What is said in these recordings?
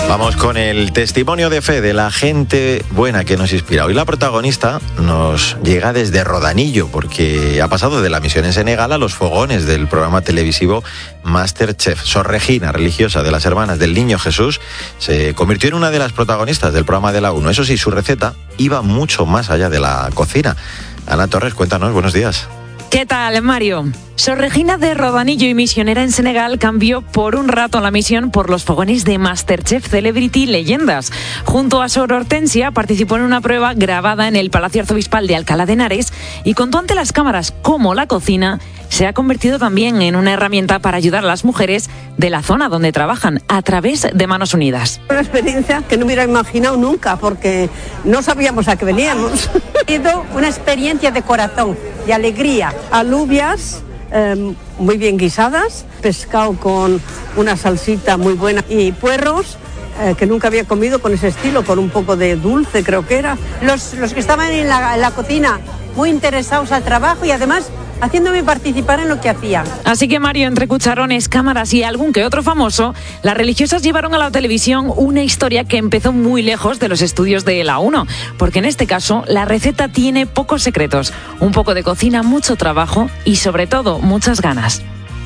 Vamos con el testimonio de fe de la gente buena que nos inspira. Hoy la protagonista nos llega desde Rodanillo, porque ha pasado de la misión en Senegal a los fogones del programa televisivo MasterChef. Sor Regina, religiosa de las Hermanas del Niño Jesús, se convirtió en una de las protagonistas del programa de la 1. Eso sí, su receta iba mucho más allá de la cocina. Ana Torres, cuéntanos, buenos días. ¿Qué tal, Mario? Sor Regina de Rodanillo y misionera en Senegal cambió por un rato la misión por los fogones de MasterChef Celebrity Leyendas. Junto a Sor Hortensia participó en una prueba grabada en el Palacio Arzobispal de Alcalá de Henares y contó ante las cámaras cómo la cocina se ha convertido también en una herramienta para ayudar a las mujeres de la zona donde trabajan a través de Manos Unidas. Una experiencia que no hubiera imaginado nunca porque no sabíamos a qué veníamos. Ha sido una experiencia de corazón, de alegría. Alubias muy bien guisadas, pescado con una salsita muy buena y puerros que nunca había comido con ese estilo, con un poco de dulce creo que era. Los que estaban en la cocina muy interesados al trabajo y además haciéndome participar en lo que hacían. Así que, Mario, entre cucharones, cámaras y algún que otro famoso, las religiosas llevaron a la televisión una historia que empezó muy lejos de los estudios de la 1, porque en este caso la receta tiene pocos secretos, un poco de cocina, mucho trabajo y sobre todo muchas ganas.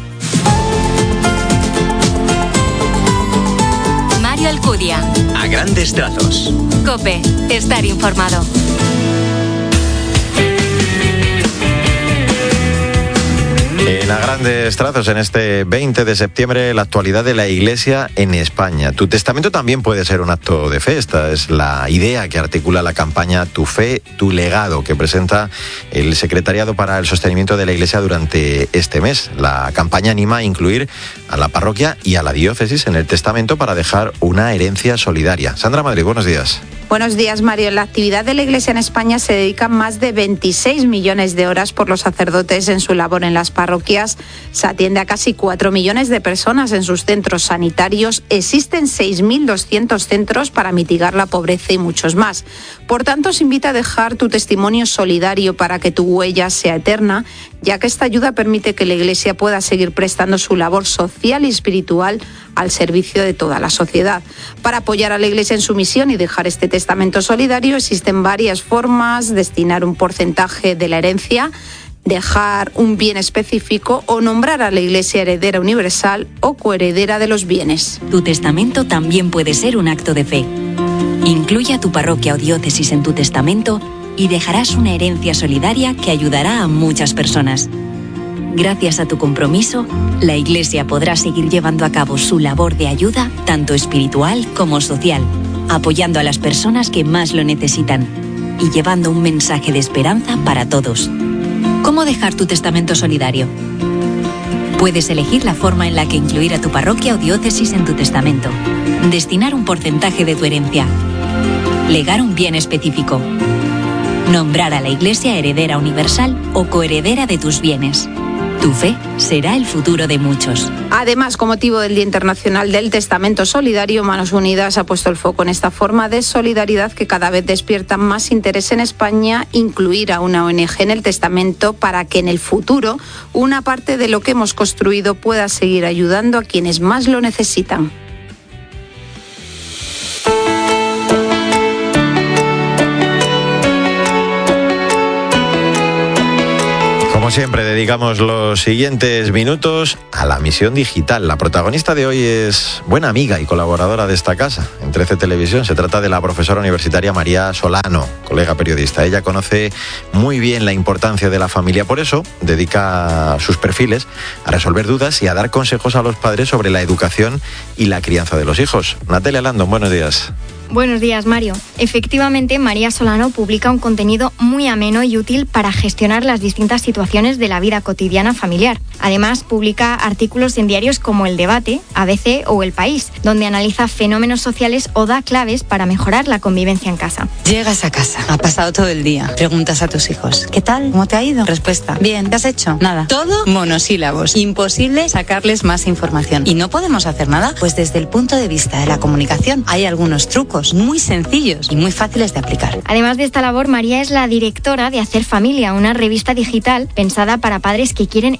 Mario Alcudia. A grandes trazos. COPE. Estar informado. En A Grandes Trazos, en este 20 de septiembre, la actualidad de la Iglesia en España. Tu testamento también puede ser un acto de fe. Esta es la idea que articula la campaña Tu Fe, Tu Legado, que presenta el Secretariado para el Sostenimiento de la Iglesia durante este mes. La campaña anima a incluir a la parroquia y a la diócesis en el testamento para dejar una herencia solidaria. Sandra Madrid, buenos días. Buenos días, Mario. En la actividad de la Iglesia en España se dedican más de 26 millones de horas por los sacerdotes en su labor en las parroquias. Se atiende a casi 4 millones de personas en sus centros sanitarios. Existen 6.200 centros para mitigar la pobreza y muchos más. Por tanto, os invita a dejar tu testimonio solidario para que tu huella sea eterna, ya que esta ayuda permite que la Iglesia pueda seguir prestando su labor social y espiritual al servicio de toda la sociedad. Para apoyar a la Iglesia en su misión y dejar este testamento solidario existen varias formas: destinar un porcentaje de la herencia, dejar un bien específico o nombrar a la Iglesia heredera universal o coheredera de los bienes. Tu testamento también puede ser un acto de fe. Incluye a tu parroquia o diócesis en tu testamento y dejarás una herencia solidaria que ayudará a muchas personas. Gracias a tu compromiso, la Iglesia podrá seguir llevando a cabo su labor de ayuda, tanto espiritual como social, apoyando a las personas que más lo necesitan y llevando un mensaje de esperanza para todos. ¿Cómo dejar tu testamento solidario? Puedes elegir la forma en la que incluir a tu parroquia o diócesis en tu testamento. Destinar un porcentaje de tu herencia. Legar un bien específico. Nombrar a la Iglesia heredera universal o coheredera de tus bienes. Tu fe será el futuro de muchos. Además, con motivo del Día Internacional del Testamento Solidario, Manos Unidas ha puesto el foco en esta forma de solidaridad que cada vez despierta más interés en España, incluir a una ONG en el testamento para que en el futuro una parte de lo que hemos construido pueda seguir ayudando a quienes más lo necesitan. Como siempre, dedicamos los siguientes minutos a la misión digital. La protagonista de hoy es buena amiga y colaboradora de esta casa, en 13 Televisión. Se trata de la profesora universitaria María Solano, colega periodista. Ella conoce muy bien la importancia de la familia, por eso dedica sus perfiles a resolver dudas y a dar consejos a los padres sobre la educación y la crianza de los hijos. Natalia Landon, buenos días. Buenos días, Mario. Efectivamente, María Solano publica un contenido muy ameno y útil para gestionar las distintas situaciones de la vida cotidiana familiar. Además, publica artículos en diarios como El Debate, ABC o El País, donde analiza fenómenos sociales o da claves para mejorar la convivencia en casa. Llegas a casa, ha pasado todo el día, preguntas a tus hijos: ¿qué tal? ¿Cómo te ha ido? Respuesta: bien. ¿Qué has hecho? Nada. Todo monosílabos. Imposible sacarles más información. ¿Y no podemos hacer nada? Pues desde el punto de vista de la comunicación hay algunos trucos muy sencillos y muy fáciles de aplicar. Además de esta labor, María es la directora de Hacer Familia, una revista digital pensada para padres que quieren